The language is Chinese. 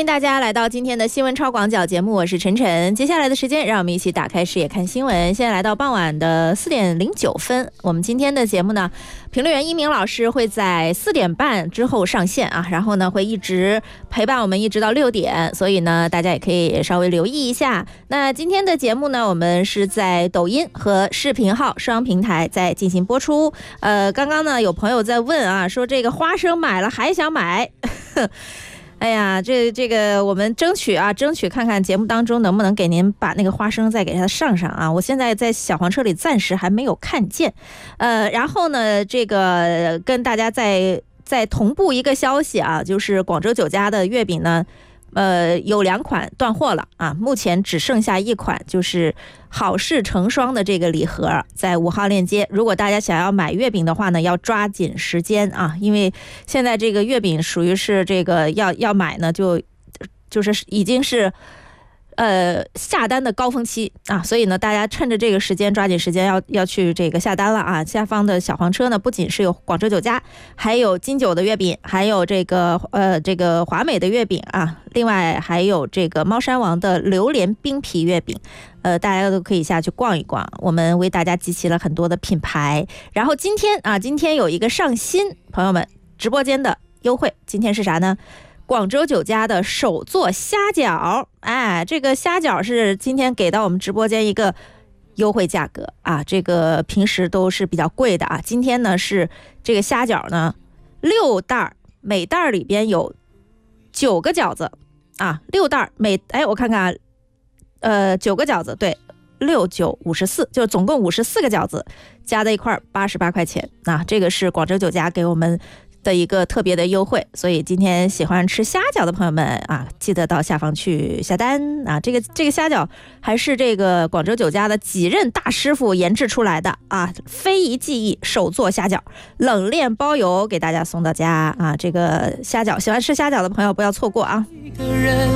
迎大家来到今天的新闻超广角节目，我是晨晨。接下来的时间，让我们一起打开视野看新闻。现在来到傍晚的4点09分，我们今天的节目呢，评论员一鸣老师会在4点半之后上线啊，然后呢会一直陪伴我们一直到6点，所以呢大家也可以稍微留意一下。那今天的节目呢，我们是在抖音和视频号双平台在进行播出。刚刚呢有朋友在问啊，说这个花生买了还想买。哎呀，这个我们争取看看节目当中能不能给您把那个花生再给它上啊。我现在在小黄车里暂时还没有看见。然后呢，这个跟大家再同步一个消息啊，就是广州酒家的月饼呢，有2款断货了啊，目前只剩下1款，就是好事成双的这个礼盒，在5号链接。如果大家想要买月饼的话呢，要抓紧时间啊，因为现在这个月饼属于是这个要买呢，就是已经是下单的高峰期啊，所以呢，大家趁着这个时间抓紧时间要去这个下单了啊。下方的小黄车呢，不仅是有广州酒家，还有金九的月饼，还有这个华美的月饼啊，另外还有这个猫山王的榴莲冰皮月饼。大家都可以下去逛一逛，我们为大家集齐了很多的品牌。然后今天有一个上新朋友们直播间的优惠，今天是啥呢？广州酒家的手做虾饺，哎，这个虾饺是今天给到我们直播间一个优惠价格啊，这个平时都是比较贵的啊，今天呢是这个虾饺呢6袋，每袋里边有9个饺子啊，6袋我看看9个饺子，对，6、9、54，就是总共54个饺子，加在一块88块钱啊，这个是广州酒家给我们的一个特别的优惠，所以今天喜欢吃虾饺的朋友们啊，记得到下方去下单啊。这个虾饺还是这个广州酒家的几任大师傅研制出来的啊，非遗技艺手做虾饺，冷链包邮给大家送到家啊。这个虾饺，喜欢吃虾饺的朋友不要错过啊。